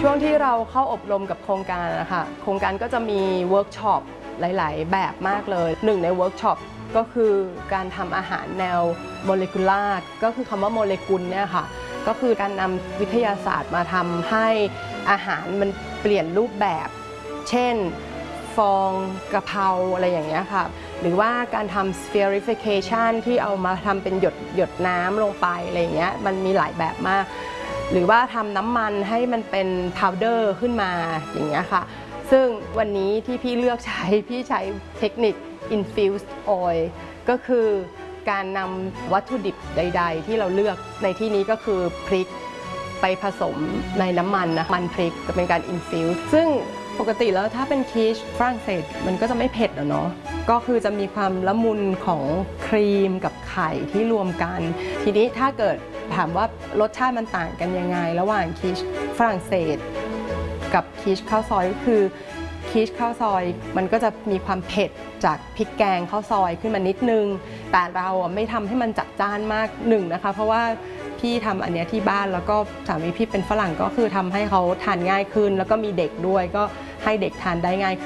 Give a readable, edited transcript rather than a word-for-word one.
ช่วงที่เราเข้าอบรมกับโครงการนะคะโครงการก็จะมีเวิร์กช็อปหลายๆแบบมากเลยหนึ่งในเวิร์กช็อปก็คือการทำอาหารแนวโมเลกุลาร์ก็คือคำว่าโมเลกุลเนี่ยค่ะก็คือการนำวิทยาศาสตร์มาทำให้อาหารมันเปลี่ยนรูปแบบเช่นฟองกะเพราอะไรอย่างเงี้ยค่ะหรือว่าการทำ spherification ที่เอามาทำเป็นหยดน้ำลงไปอะไรอย่างเงี้ยมันมีหลายแบบมากหรือว่าทำน้ำมันให้มันเป็นพาวเดอร์ขึ้นมาอย่างเงี้ยค่ะซึ่งวันนี้ที่พี่เลือกใช้พี่ใช้เทคนิค infused oil ก็คือการนำวัตถุดิบใดๆที่เราเลือกในที่นี้ก็คือพริกไปผสมในน้ำมันนะมันพริกจะเป็นการ infuse ซึ่งปกติแล้วถ้าเป็นคีชฝรั่งเศสมันก็จะไม่เผ็ดเนาะก็คือจะมีความละมุนของครีมกับไข่ที่รวมกันทีนี้ถ้าเกิดถามว่ารสชาติมันต่างกันยังไงระหว่างคีชฝรั่งเศสกับคีชข้าวซอยก็คือคีชข้าวซอยมันก็จะมีความเผ็ดจากพริกแกงข้าวซอยขึ้นมานิดนึงแต่เราไม่ทำให้มันจัดจ้านมากหนึ่งนะคะเพราะว่าพี่ทำอันนี้ที่บ้านแล้วก็สามีพี่เป็นฝรั่งก็คือทำให้เขาทานง่ายขึ้นแล้วก็มีเด็กด้วยก็ให้เด็กทานได้ง่ายขึ้น